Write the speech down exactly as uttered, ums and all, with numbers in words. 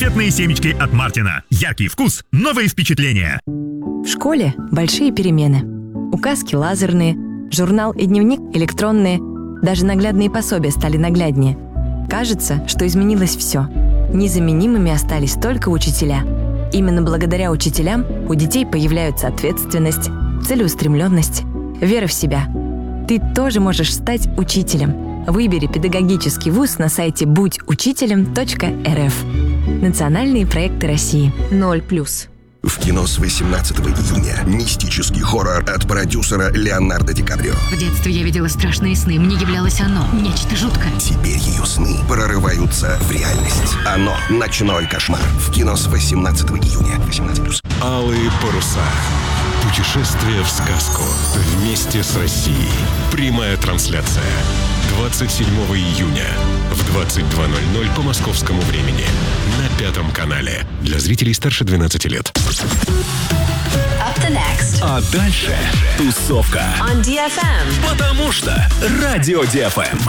Конфетные семечки от Мартина. Яркий вкус, новые впечатления. В школе большие перемены. Указки лазерные, журнал и дневник электронные. Даже наглядные пособия стали нагляднее. Кажется, что изменилось все. Незаменимыми остались только учителя. Именно благодаря учителям у детей появляются ответственность, целеустремленность, вера в себя. Ты тоже можешь стать учителем. Выбери педагогический вуз на сайте будь учителем точка эр эф. Национальные проекты России. ноль плюс. В кино с восемнадцатого июня мистический хоррор от продюсера Леонардо Ди Каприо. В детстве я видела страшные сны, мне являлось оно, нечто жуткое. Теперь ее сны прорываются в реальность. Оно — ночной кошмар. В кино с восемнадцатого июня. восемнадцать плюс. Алые паруса. Путешествие в сказку. Вместе с Россией. Прямая трансляция. двадцать седьмого июня в двадцать два ноль ноль по московскому времени на Пятом канале. Для зрителей старше двенадцати лет. Up the next. А дальше тусовка. On ди эф эм. Потому что Радио ди эф эм.